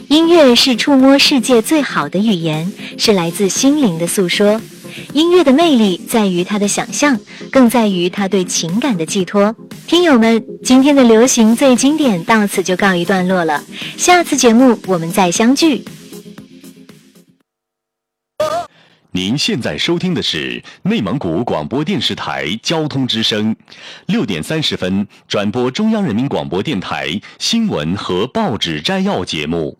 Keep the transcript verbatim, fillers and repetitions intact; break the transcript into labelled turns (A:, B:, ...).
A: 音乐是触摸世界最好的语言，是来自心灵的诉说。音乐的魅力在于它的想象，更在于它对情感的寄托。听友们，今天的流行最经典到此就告一段落了，下次节目我们再相聚。
B: 您现在收听的是内蒙古广播电视台交通之声，六点三十分转播中央人民广播电台新闻和报纸摘要节目。